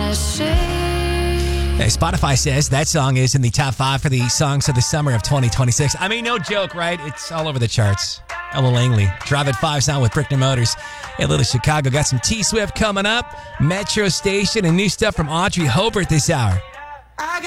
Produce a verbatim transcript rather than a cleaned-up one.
Hey, Spotify says that song is in the top five for the songs of the summer of twenty twenty-six. I mean, no joke, right? It's all over the charts. Ella Langley, Drive at Five sound with Brickner Motors. Hey, Little Chicago got some T-Swift coming up, Metro Station, and new stuff from Audrey Hobart this hour.